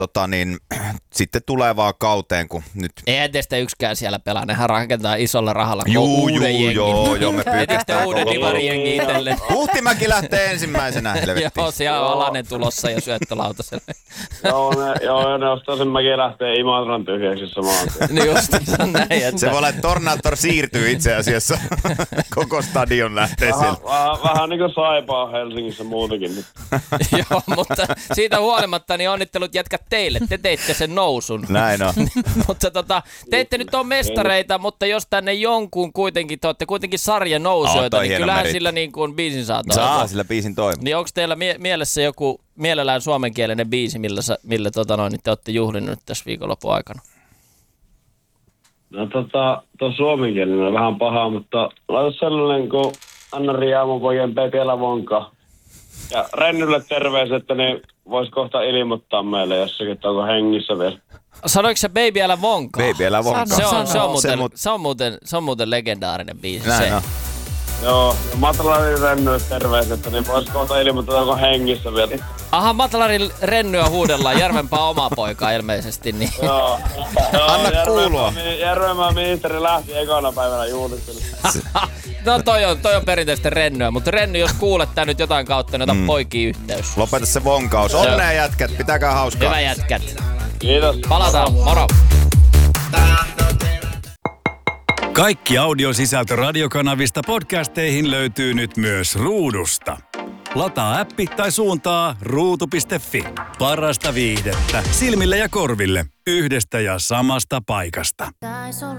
sitten tulevaan kauteen, kun nyt... Eihän teistä yksikään siellä pelaa, nehän rakentaa isolla rahalla uuden jengin. Joo, me pyykästään uuden divarijengi itselleen. Huhtimäki lähtee ensimmäisenä, helvettiin. Joo, siellä on Alanen tulossa ja syöttölautaselle. Joo, ne ostaa sen mäkin lähtee Imatran tyhjäksi samaan. Niin justiinsa näin. Että... Se voi olla, että Tornator siirtyy itse asiassa. Koko stadion lähtee sieltä. Vähän niin kuin Saipaa Helsingissä muutenkin nyt. Joo, mutta siitä huolimatta niin onnittelut jätkät teille. Te teitte sen nousun. Näin on. Mutta te ette nyt ole mestareita, mutta jos tänne jonkun kuitenkin, te olette kuitenkin sarjanousijoita, niin kyllähän sillä niin kuin biisin saa toimia. Saa sillä biisin toimia. Niin onko teillä mielessä joku mielellään suomenkielinen biisi, millä te olette juhlinut tässä viikonlopun aikana? No tuo suomenkielinen on vähän paha, mutta laita sellainen kuin Anna-Ri Aamupoikien Pepiälä Vonka. Ja Rennylle terveys, että ne vois kohta ilmoittaa meille jossakin, että onko hengissä vielä. Sanoiko se Baby älä vonkaa? Baby älä vonkaa. Se on muuten legendaarinen biisi. Näin on. Joo, Matalarin Rennylle terveys, että ne vois kohta ilmoittaa, onko hengissä vielä. Aha, Matalarin Rennyä huudellaan, Järvenpään omaa poikaa ilmeisesti. Niin. Joo. Anna kuulua. Järvenpään ministeri lähti ekana päivänä juhlistelu. No toi on perinteistä Rennyä, mutta Renny, jos kuulet tää nyt jotain kautta, niin ota poikiin yhteys. Lopeta se vonkaus. Onnea jätkät, pitäkää hauskaa. Hyvä jätkät. Kiitos. Palataan, moro. Kaikki audiosisältö radiokanavista podcasteihin löytyy nyt myös Ruudusta. Lataa appi tai suuntaa ruutu.fi. Parasta viihdettä silmille ja korville yhdestä ja samasta paikasta.